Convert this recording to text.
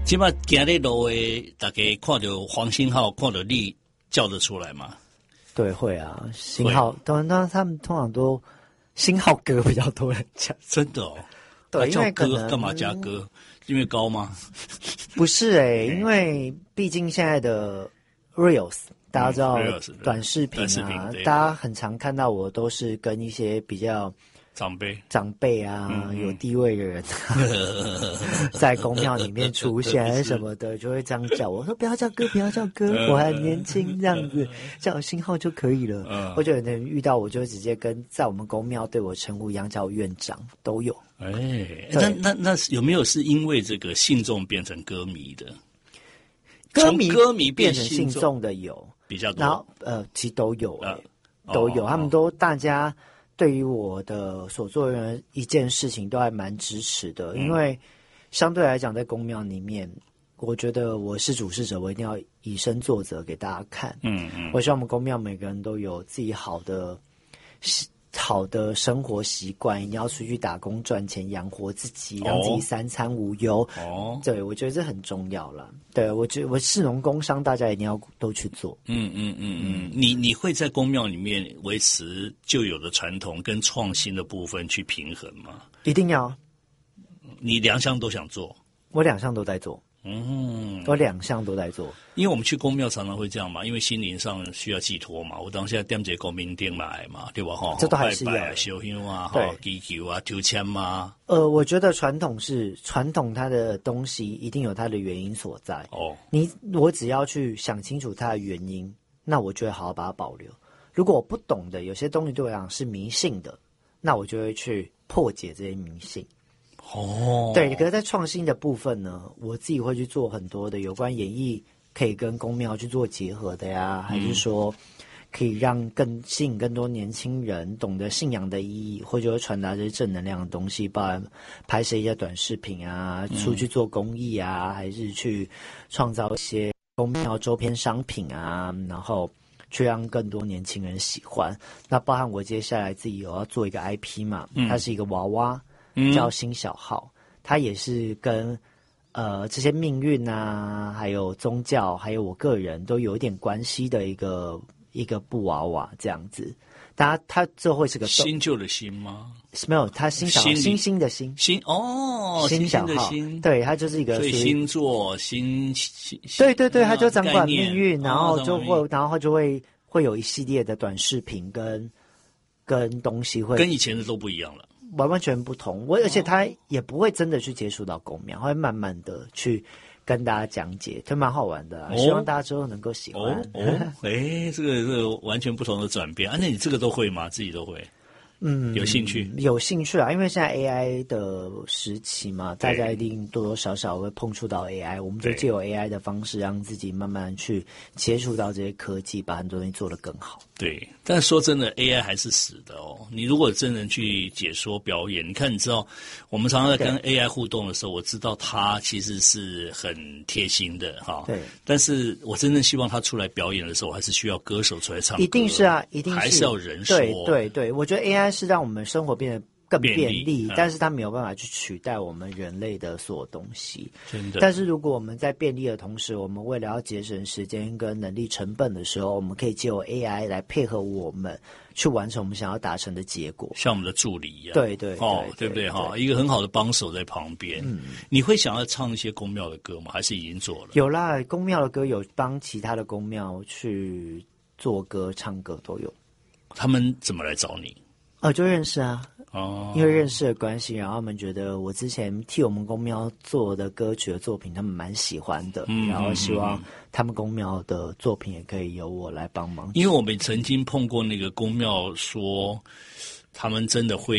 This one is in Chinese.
现在走在路的大家看到黄星浩，看到你叫得出来吗？ 对，会啊，星浩，当然他们通常都星浩哥比较多人讲， 真的哦。 对，因为叫哥干嘛加哥？因为高吗？ 不是因为毕竟现在的 Reels 大家知道短视频啊，大家很常看到我都是跟一些比较长辈啊，有地位的人在公庙里面出现什么的，就会这样叫我说不要叫哥，不要叫哥，我还年轻，这样子叫我星浩就可以了。或者有人遇到我就直接跟在我们公庙对我称呼一样叫我院长都有。 那有没有是因为这个信众变成歌迷的？ 歌迷变成信众的有比较多， 然后其实都有都有，他们都大家对于我的所做的一件事情都还蛮支持的，因为相对来讲在公庙里面，我觉得我是主事者，我一定要以身作则给大家看。我希望我们公庙每个人都有自己好的生活习惯，一定要出去打工赚钱养活自己，让自己三餐无忧。对，我觉得这很重要啦。对，我觉得我士农工商大家一定要都去做。 你会在公庙里面维持旧有的传统跟创新的部分去平衡吗？ 一定要。 你两项都想做？ 我两项都在做。我两项都在做， 因为我们去公庙常常会这样嘛，因为心灵上需要寄托嘛。我当下点这个名店来嘛，对吧？ 这都还是要烧香啊，祈求啊，抽签嘛。 我觉得传统它的东西一定有它的原因所在。我只要去想清楚它的原因，那我就会好好把它保留。如果我不懂的，有些东西对我来讲是迷信的，那我就会去破解这些迷信。对，可是在创新的部分呢，我自己会去做很多的有关演艺可以跟公庙去做结合的呀，还是说可以让吸引更多年轻人懂得信仰的意义，或者会传达这些正能量的东西，包含拍摄一些短视频啊，出去做公益啊，还是去创造一些公庙周边商品啊，然后去让更多年轻人喜欢。那包含我接下来自己有要做一个 IP 嘛，它是一个娃娃。叫新小号，它也是跟这些命运啊，还有宗教，还有我个人都有一点关系的一个布娃娃这样子。它这会是个新旧的新吗？ 没有，它新小号，新的新新小号，对，它就是一个所以星座新对，它就掌管命运，然后就会有一系列的短视频跟东西会跟以前的都不一样了。 完完全不同，而且他也不会真的去接触到公庙，会慢慢的去跟大家讲解，就蛮好玩的希望大家之后能够喜欢。 这个完全不同的转变那你这个都会吗？自己都会？有兴趣啊，因为现在 AI 的时期嘛，大家一定多多少少会碰触到 AI， 我们就借由 AI 的方式，让自己慢慢去接触到这些科技，把很多东西做得更好。 对，但说真的 AI 还是死的你如果真人去解说表演，你知道我们常常在跟 AI 互动的时候，我知道它其实是很贴心的对， 但是我真正希望他出来表演的时候，还是需要歌手出来唱歌。 一定是啊，一定是还是要人说。 对，我觉得 AI 是让我们生活变得更便利，但是它没有办法去取代我们人类的所有东西。 真的。 但是如果我们在便利的同时，我们为了要节省时间跟人力成本的时候，我们可以借由 AI 来配合我们去完成我们想要达成的结果， 像我们的助理一样。 对对不对一个很好的帮手在旁边。你会想要唱一些公庙的歌吗？还是已经做了？ 有啦，公庙的歌有帮其他的公庙去做歌唱歌都有。 他们怎么来找你？ 就认识啊。因为认识的关系，然后他们觉得我之前替我们公庙做的歌曲的作品他们蛮喜欢的，然后希望他们公庙的作品也可以由我来帮忙。 因为我们曾经碰过那个公庙说他们真的会